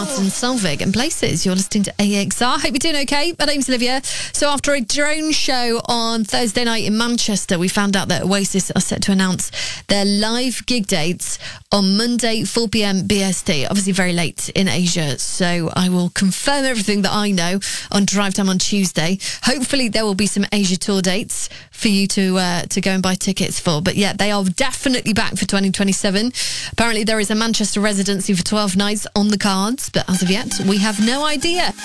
Martin Solveig and Places. You're listening to AXR. Hope you're doing okay. My name's Olivia. So after a drone show on Thursday night in Manchester, we found out that Oasis are set to announce their live gig dates on Monday, 4 p.m. BST. Obviously very late in Asia, so I will confirm everything that I know on Drive Time on Tuesday. Hopefully there will be some Asia tour dates for you to go and buy tickets for. But yeah, they are definitely back for 2027. Apparently there is a Manchester residency for 12 nights on the cards, but as of yet, we have no idea.